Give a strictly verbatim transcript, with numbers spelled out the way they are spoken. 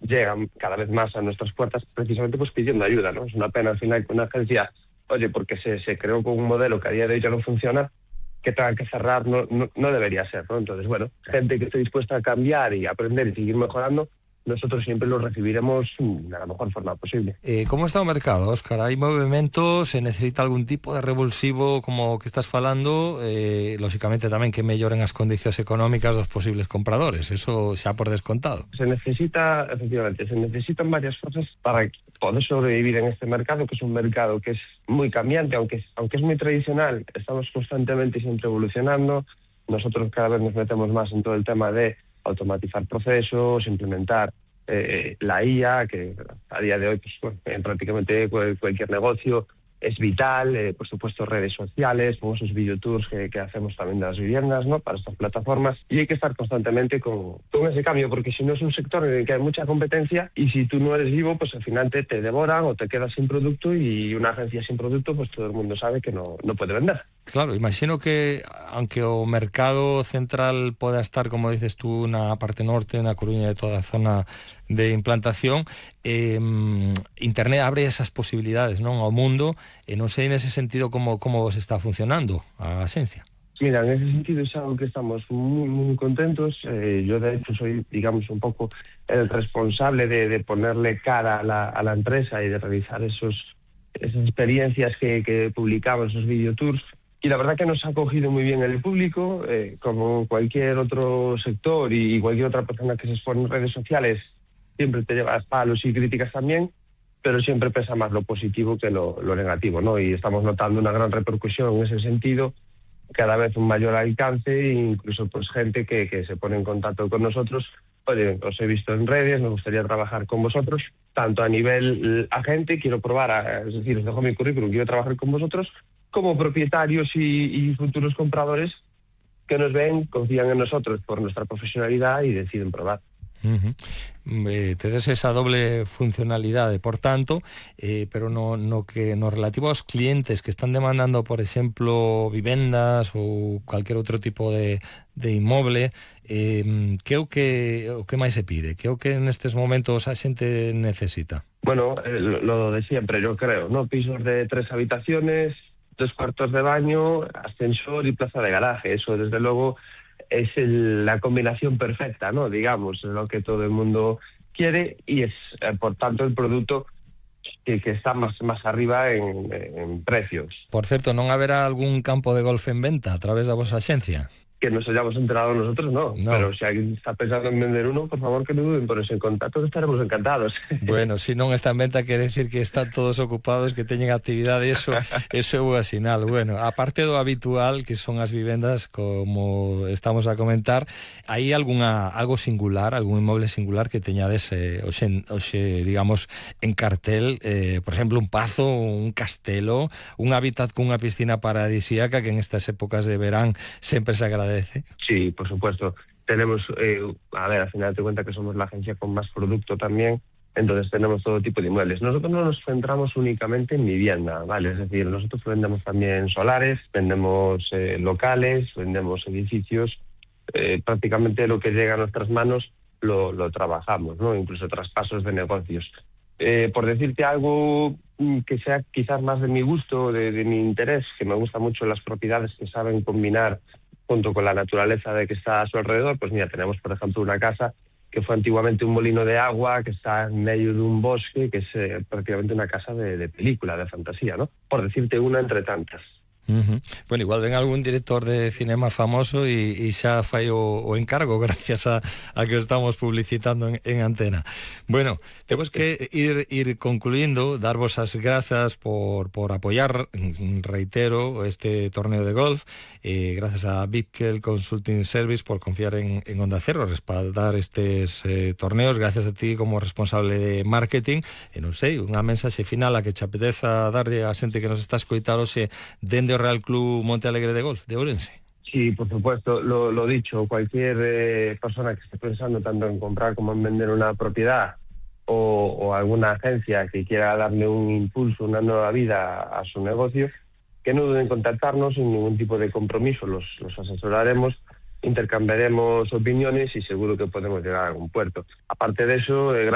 llegan cada vez más a nuestras puertas precisamente pues pidiendo ayuda, ¿no? Es una pena al final que una agencia, oye, porque se, se creó con un modelo que a día de hoy ya no funciona, que tenga que cerrar, no, no, no debería ser, ¿no? Entonces, bueno, gente que esté dispuesta a cambiar y aprender y seguir mejorando, nosotros siempre lo recibiremos de la mejor forma posible. Eh, como está o mercado, Óscar? Hai movimento, se necesita algún tipo de revulsivo como o que estás falando, eh, lógicamente tamén que melloren as condicións económicas dos posibles compradores, eso xa por descontado. Se necesita, efectivamente, se necesitan varias cosas para poder sobrevivir en este mercado, que es un mercado que es muy cambiante, aunque, aunque es muy tradicional, estamos constantemente siempre evolucionando. Nosotros cada vez nos metemos más en todo el tema de automatizar procesos, implementar eh, la I A, que a día de hoy pues, bueno, en prácticamente cualquier negocio es vital, eh, por supuesto redes sociales, como esos videotours que, que hacemos también de las viviendas, ¿no? Para estas plataformas, y hay que estar constantemente con, con ese cambio, porque si no es un sector en el que hay mucha competencia y si tú no eres vivo, pues al final te, te devoran o te quedas sin producto, y una agencia sin producto, pues todo el mundo sabe que no, no puede vender. Claro, imagino que aunque o mercado central poda estar, como dices tú, na parte norte, na Coruña, de toda a zona de implantación, eh, Internet abre esas posibilidades, non, ao mundo, e non sei nese sentido como, como vos está funcionando a agencia. Mira, en ese sentido es algo que estamos muy, muy contentos. Eh, yo de hecho soy, digamos, un poco el responsable de, de ponerle cara a la, a la empresa y de realizar esos, esas experiencias que, que publicamos, esos videotours. Y la verdad que nos ha acogido muy bien el público, eh, como cualquier otro sector y cualquier otra persona que se expone en redes sociales, siempre te llevas palos y críticas también, pero siempre pesa más lo positivo que lo, lo negativo, ¿no? Y estamos notando una gran repercusión en ese sentido, cada vez un mayor alcance, e incluso pues gente que, que se pone en contacto con nosotros. Oye, os he visto en redes, me gustaría trabajar con vosotros, tanto a nivel agente, quiero probar, a, es decir, os dejo mi currículum, quiero trabajar con vosotros, como propietarios y, y futuros compradores que nos ven, confían en nosotros por nuestra profesionalidad y deciden probar. Uh-huh. Eh, tedes esa doble funcionalidade, por tanto, eh, pero no, no que no relativo aos clientes que están demandando, por exemplo, vivendas ou cualquier outro tipo de, de inmoble, eh, que é o que o que máis se pide? Que é o que nestes momentos a xente necesita? Bueno, eh, lo, lo de siempre, yo creo, ¿no? Pisos de tres habitaciones, dos cuartos de baño, ascensor y plaza de garaje. Eso, desde luego, es el, la combinación perfecta, ¿no? Digamos, es lo que todo el mundo quiere, y es, eh, por tanto, el producto que, que está más, más arriba en, en precios. Por certo, non haberá algún campo de golf en venta a través da vosa agencia? Que nos hayamos enterado nosotros, no. no. Pero si alguien está pensando en vender uno, por favor que no duden, ponerse en contacto, que estaremos encantados. Bueno, si non está en venta, quere decir que están todos ocupados, que teñen actividade, eso, eso é boa sinal. Bueno, aparte do habitual, que son as vivendas, como estamos a comentar, hai algunha, algo singular, algún inmoble singular que teñades eh, oxe, oxe, digamos, en cartel, eh, por exemplo, un pazo, un castelo, un hábitat cunha piscina paradisíaca que en estas épocas de verán sempre se agradece. Sí, por supuesto. Tenemos, eh, a ver, al final te cuenta que somos la agencia con más producto también, entonces tenemos todo tipo de inmuebles. Nosotros no nos centramos únicamente en vivienda, ¿vale? Es decir, nosotros vendemos también solares, vendemos eh, locales, vendemos edificios, eh, prácticamente lo que llega a nuestras manos lo, lo trabajamos, ¿no? Incluso traspasos de negocios. Eh, por decirte algo que sea quizás más de mi gusto, de, de mi interés, que me gustan mucho las propiedades que saben combinar junto con la naturaleza de que está a su alrededor, pues mira, tenemos por ejemplo una casa que fue antiguamente un molino de agua, que está en medio de un bosque, que es eh, prácticamente una casa de, de película, de fantasía, ¿no? Por decirte una entre tantas. Uh-huh. Bueno, igual ven algún director de cinema famoso e, e xa fai o, o encargo gracias a, a que o estamos publicitando en, en antena. Bueno, temos que ir, ir concluindo, darvos as grazas por, por apoiar, reitero, este torneo de golf, eh, gracias a Bickel Consulting Service por confiar en, en Onda Cero, respaldar estes eh, torneos, gracias a ti como responsable de marketing, e non sei, unha mensaxe final a que che apeteza darlle a xente que nos está escoitando hoxe dende Real Club Monte Alegre de Golf de Ourense. Sí, por supuesto, lo, lo dicho, cualquier eh, persona que esté pensando tanto en comprar como en vender una propiedad o, o alguna agencia que quiera darle un impulso, una nueva vida a su negocio, que no duden en contactarnos sin ningún tipo de compromiso, los, los asesoraremos, intercambiaremos opiniones y seguro que podemos llegar a algún puerto. Aparte de eso, eh,